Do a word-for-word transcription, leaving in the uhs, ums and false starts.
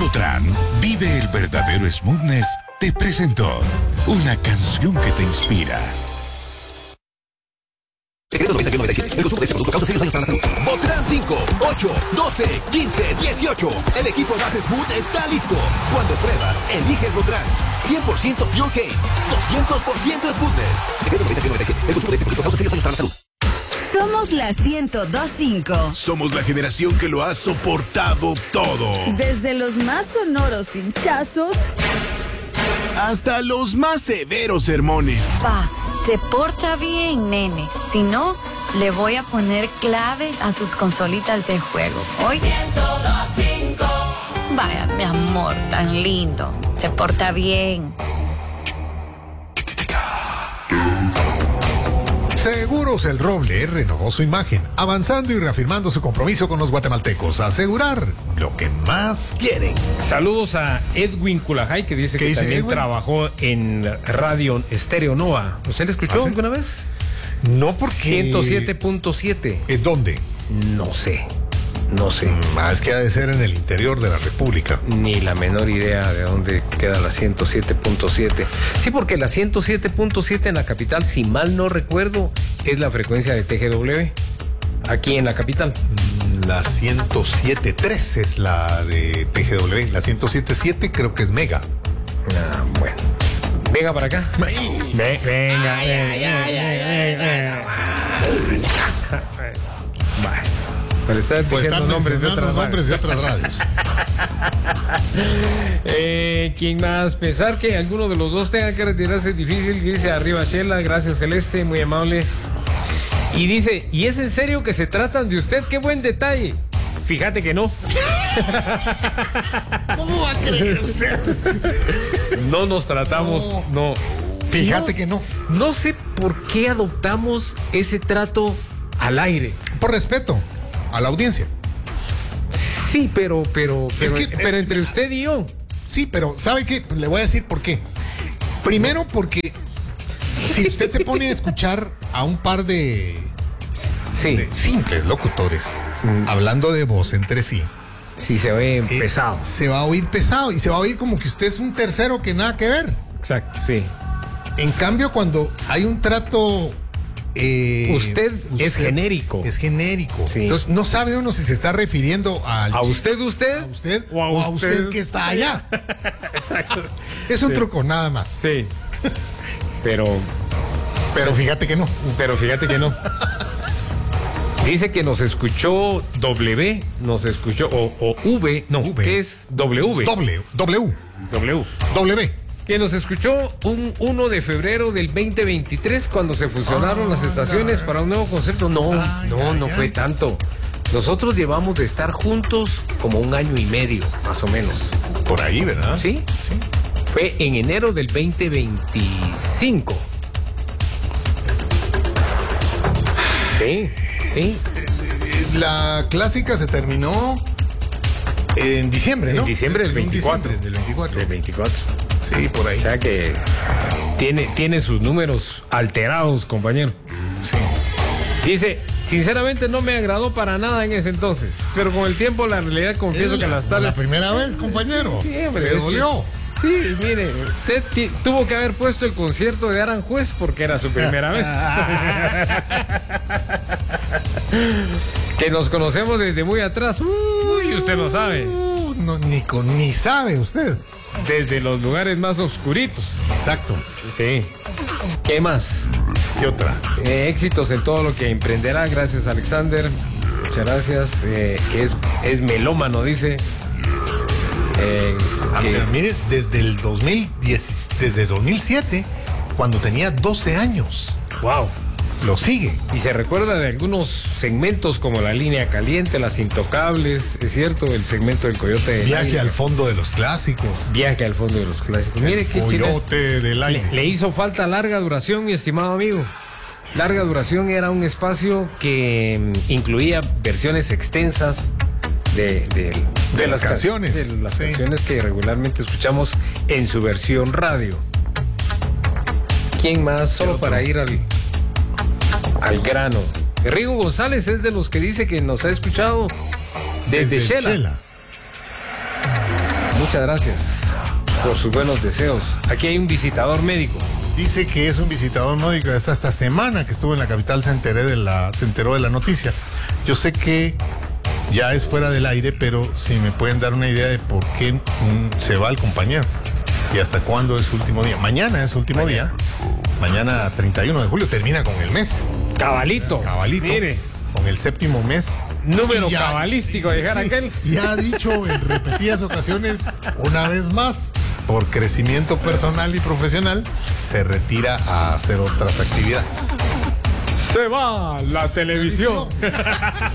Botran, vive el verdadero smoothness, te presentó una canción que te inspira. Secreto noventa y nueve noventa y siete. El consumo de este producto causa serios daños para la salud. Botran cinco, ocho, doce, quince, dieciocho. El equipo más smooth está listo. Cuando pruebas, eliges Botran. cien por ciento Pure Cane. doscientos por ciento smoothness. Secreto noventa y nueve noventa y siete. El consumo de este producto causa serios daños para la salud. Somos la ciento dos punto cinco. Somos la generación que lo ha soportado todo. Desde los más sonoros hinchazos hasta los más severos sermones. Pa, se porta bien, nene. Si no, le voy a poner clave a sus consolitas de juego. Hoy ciento dos punto cinco. Vaya, mi amor, tan lindo. Se porta bien. Seguros El Roble renovó su imagen, avanzando y reafirmando su compromiso con los guatemaltecos. Asegurar lo que más quieren. Saludos a Edwin Culajay, que dice que dice también Edwin? trabajó en Radio Estéreo Nova. ¿Usted le escuchó ¿Ah, sí? alguna vez? No, porque... ciento siete punto siete. ¿En dónde? No sé. No sé. Más que ha de ser en el interior de la República. Ni la menor idea de dónde queda la ciento siete punto siete. Sí, porque la ciento siete punto siete en la capital, si mal no recuerdo, es la frecuencia de T G W. Aquí en la capital. La ciento siete punto tres es la de P G W. La ciento siete punto siete creo que es Mega. Ah, bueno. Venga para acá. Ay. Ve- venga. Ay, ay, ay, ay, ay, ay. Vale. Pero está Pues diciendo están nombres de mencionando otras nombres de otras radios. eh, ¿Quién más? Pensar que alguno de los dos tenga que retirarse es difícil. Dice arriba Shela, gracias Celeste, muy amable. Y dice, ¿y es en serio que se tratan de usted? ¡Qué buen detalle! Fíjate que no. ¿Cómo va a creer usted? No nos tratamos, no. Fíjate No, que no. No sé por qué adoptamos ese trato al aire. Por respeto a la audiencia. Sí, pero, pero, Es pero, que- pero entre usted y yo. Sí, pero ¿sabe qué? Pues le voy a decir por qué. Primero porque si usted se pone a escuchar a un par de, Sí, de simples locutores Mm. hablando de voz entre sí, sí se ve eh, pesado. se va a oír pesado y se va a oír como que usted es un tercero que nada que ver. Exacto, sí. En cambio, cuando hay un trato... eh, Usted es genérico. Es genérico. Sí. Entonces no sabe uno si se está refiriendo al ¿A chi- usted, usted? a usted o a, o a usted, usted que está allá. Exacto. Es un Sí. truco nada más. Sí. Pero, Pero fíjate que no. pero fíjate que no. Dice que nos escuchó W, nos escuchó, o, o V, no, V. ¿qué es W? Doble, W, W. W. Que nos escuchó un uno de febrero del veinte veintitrés cuando se fusionaron Ah, las estaciones no. para un nuevo concepto. No, Ay, no, ay, no ay. fue tanto. Nosotros llevamos de estar juntos como un año y medio, más o menos. Por ahí, ¿verdad? ¿Sí? Sí. Fue en enero del veinte veinticinco. Sí, sí. La clásica se terminó en diciembre, ¿no? En diciembre del En veinticuatro. diciembre del veinticuatro. Del veinticuatro. Sí, por ahí. O sea que tiene, tiene sus números alterados, compañero. Sí. Dice, sinceramente no me agradó para nada en ese entonces, pero con el tiempo la realidad confieso Es que la, las tardes... la primera vez, compañero. Sí, hombre, Le es que- dolió. Sí, mire, usted ti- tuvo que haber puesto el concierto de Aranjuez porque era su primera vez. Que nos conocemos desde muy atrás. Uy, usted lo sabe. Uh, no, ni, con, ni sabe usted. Desde los lugares más oscuritos. Exacto. Sí. ¿Qué más? ¿Qué otra? Eh, éxitos en todo lo que emprenderá. Gracias, Alexander. Muchas gracias. Eh, que es, es melómano, dice. Eh, Ah, que- pero mire, desde el dos mil diez, desde el dos mil siete, cuando tenía doce años, wow. lo sigue. Y se recuerda de algunos segmentos como La Línea Caliente, Las Intocables, es cierto, el segmento del Coyote del Viaje Aire. al fondo de los clásicos. Viaje al fondo de los clásicos. Mire qué chile. Coyote del Le, aire. le hizo falta larga duración, mi estimado amigo. Larga duración era un espacio que mm, incluía versiones extensas de, de, De las ca- canciones. De las Sí. canciones que regularmente escuchamos en su versión radio. ¿Quién más? Solo para ir al, al grano. Rigo González es de los que dice que nos ha escuchado desde, Shela. Shela. Muchas gracias por sus buenos deseos. Aquí hay un visitador médico. Dice que es un visitador médico. Hasta esta semana que estuvo en la capital se enteré de la, se enteró de la noticia. Yo sé que ya es fuera del aire, pero si me pueden dar una idea de por qué mm, se va el compañero y hasta cuándo es su último día. Mañana es su último Mañana. día. Mañana treinta y uno de julio termina con el mes. Cabalito. Cabalito. Mire. Con el séptimo mes. Número ya, cabalístico de dejar sí, aquel. Y ha dicho en repetidas ocasiones, una vez más, por crecimiento personal y profesional, se retira a hacer otras actividades. Se va la televisión.